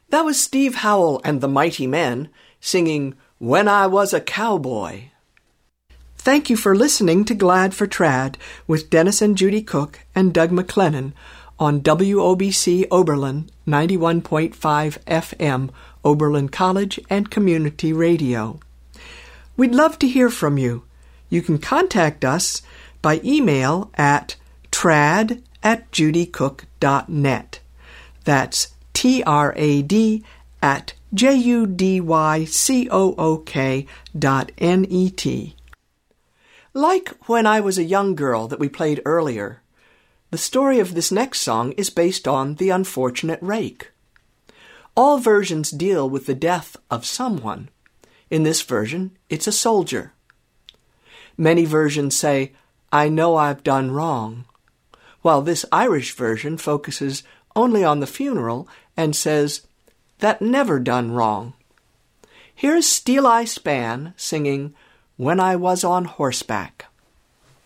That was Steve Howell and the Mighty Men singing When I Was a Cowboy. Thank you for listening to Glad for Trad with Dennis and Judy Cook and Doug McLennan on WOBC Oberlin 91.5 FM, Oberlin College and Community Radio. We'd love to hear from you. You can contact us by email at trad@judycook.net. That's trad@judycook.net. Like When I Was a Young Girl that we played earlier, the story of this next song is based on The Unfortunate Rake. All versions deal with the death of someone. In this version, it's a soldier. Many versions say, I know I've done wrong, while this Irish version focuses only on the funeral and says, that never done wrong. Here's Steeleye Span singing When I Was on Horseback.